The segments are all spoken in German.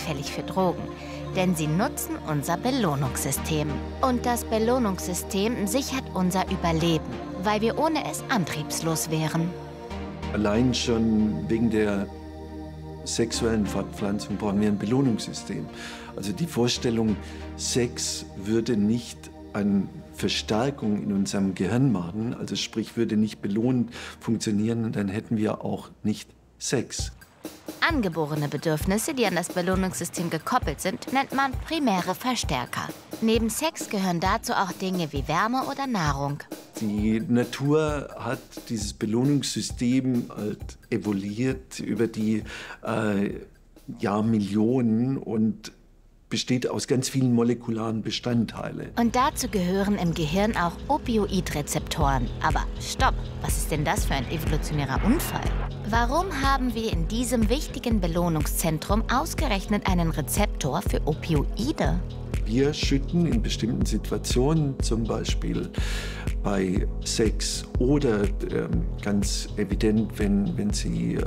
anfällig für Drogen, denn sie nutzen unser Belohnungssystem. Und das Belohnungssystem sichert unser Überleben, weil wir ohne es antriebslos wären. Allein schon wegen der sexuellen Fortpflanzung brauchen wir ein Belohnungssystem. Also die Vorstellung, Sex würde nicht eine Verstärkung in unserem Gehirn machen, also sprich würde nicht belohnend funktionieren, dann hätten wir auch nicht Sex. Angeborene Bedürfnisse, die an das Belohnungssystem gekoppelt sind, nennt man primäre Verstärker. Neben Sex gehören dazu auch Dinge wie Wärme oder Nahrung. Die Natur hat dieses Belohnungssystem halt evoluiert über die Jahrmillionen und besteht aus ganz vielen molekularen Bestandteilen. Und dazu gehören im Gehirn auch Opioidrezeptoren. Aber stopp, was ist denn das für ein evolutionärer Unfall? Warum haben wir in diesem wichtigen Belohnungszentrum ausgerechnet einen Rezeptor für Opioide? Wir schütten in bestimmten Situationen, zum Beispiel bei Sex oder ganz evident, wenn Sie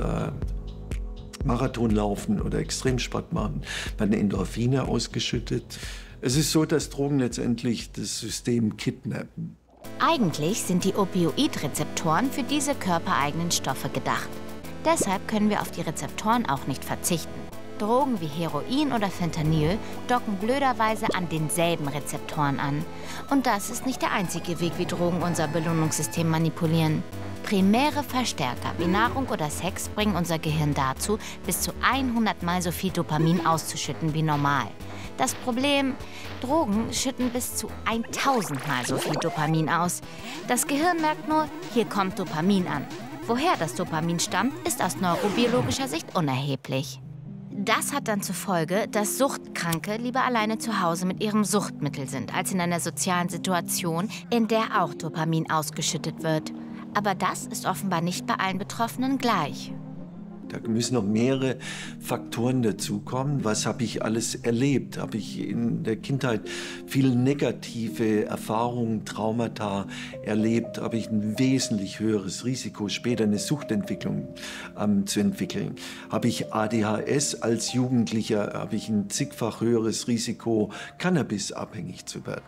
Marathon laufen oder Extremsport machen, werden Endorphine ausgeschüttet. Es ist so, dass Drogen letztendlich das System kidnappen. Eigentlich sind die Opioidrezeptoren für diese körpereigenen Stoffe gedacht. Deshalb können wir auf die Rezeptoren auch nicht verzichten. Drogen wie Heroin oder Fentanyl docken blöderweise an denselben Rezeptoren an. Und das ist nicht der einzige Weg, wie Drogen unser Belohnungssystem manipulieren. Primäre Verstärker wie Nahrung oder Sex bringen unser Gehirn dazu, bis zu 100 Mal so viel Dopamin auszuschütten wie normal. Das Problem, Drogen schütten bis zu 1000 Mal so viel Dopamin aus. Das Gehirn merkt nur, hier kommt Dopamin an. Woher das Dopamin stammt, ist aus neurobiologischer Sicht unerheblich. Das hat dann zur Folge, dass Suchtkranke lieber alleine zu Hause mit ihrem Suchtmittel sind, als in einer sozialen Situation, in der auch Dopamin ausgeschüttet wird. Aber das ist offenbar nicht bei allen Betroffenen gleich. Da müssen noch mehrere Faktoren dazukommen. Was habe ich alles erlebt? Habe ich in der Kindheit viele negative Erfahrungen, Traumata erlebt? Habe ich ein wesentlich höheres Risiko, später eine Suchtentwicklung zu entwickeln? Habe ich ADHS als Jugendlicher? Habe ich ein zigfach höheres Risiko, cannabisabhängig zu werden?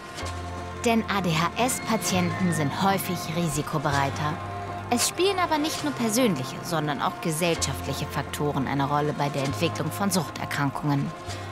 Denn ADHS-Patienten sind häufig risikobereiter. Es spielen aber nicht nur persönliche, sondern auch gesellschaftliche Faktoren eine Rolle bei der Entwicklung von Suchterkrankungen.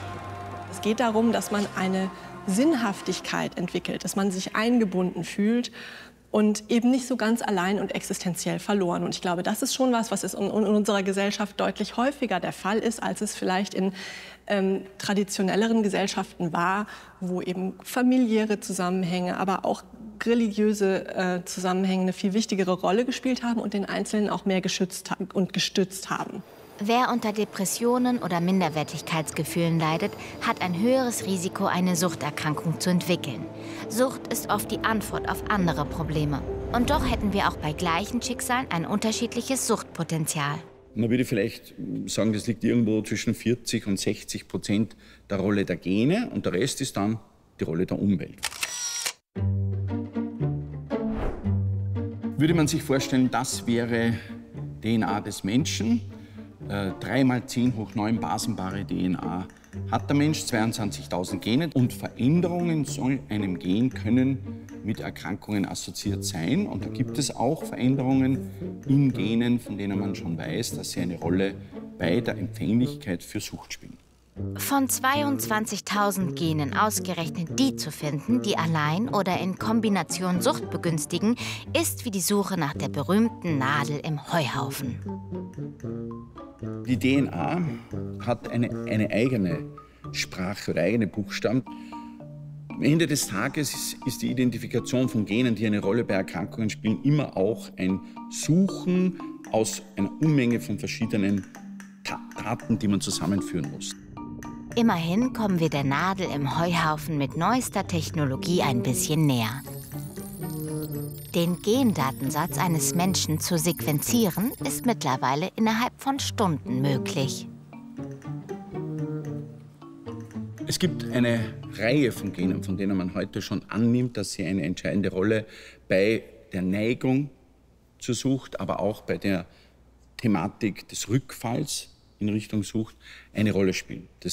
Es geht darum, dass man eine Sinnhaftigkeit entwickelt, dass man sich eingebunden fühlt und eben nicht so ganz allein und existenziell verloren. Und ich glaube, das ist schon was in unserer Gesellschaft deutlich häufiger der Fall ist, als es vielleicht in traditionelleren Gesellschaften war, wo eben familiäre Zusammenhänge, aber auch religiöse Zusammenhänge eine viel wichtigere Rolle gespielt haben und den Einzelnen auch mehr geschützt und gestützt haben. Wer unter Depressionen oder Minderwertigkeitsgefühlen leidet, hat ein höheres Risiko, eine Suchterkrankung zu entwickeln. Sucht ist oft die Antwort auf andere Probleme. Und doch hätten wir auch bei gleichen Schicksalen ein unterschiedliches Suchtpotenzial. Man würde vielleicht sagen, das liegt irgendwo zwischen 40% und 60% der Rolle der Gene und der Rest ist dann die Rolle der Umwelt. Würde man sich vorstellen, das wäre DNA des Menschen, 3 mal 10 hoch 9 basenbare DNA hat der Mensch, 22.000 Gene. Und Veränderungen in so einem Gen können mit Erkrankungen assoziiert sein. Und da gibt es auch Veränderungen in Genen, von denen man schon weiß, dass sie eine Rolle bei der Empfänglichkeit für Sucht spielen. Von 22.000 Genen ausgerechnet die zu finden, die allein oder in Kombination Sucht begünstigen, ist wie die Suche nach der berühmten Nadel im Heuhaufen. Die DNA hat eine eigene Sprache oder eigene Buchstaben. Am Ende des Tages ist die Identifikation von Genen, die eine Rolle bei Erkrankungen spielen, immer auch ein Suchen aus einer Unmenge von verschiedenen Daten, die man zusammenführen muss. Immerhin kommen wir der Nadel im Heuhaufen mit neuester Technologie ein bisschen näher. Den Gendatensatz eines Menschen zu sequenzieren, ist mittlerweile innerhalb von Stunden möglich. Es gibt eine Reihe von Genen, von denen man heute schon annimmt, dass sie eine entscheidende Rolle bei der Neigung zur Sucht, aber auch bei der Thematik des Rückfalls in Richtung Sucht eine Rolle spielen.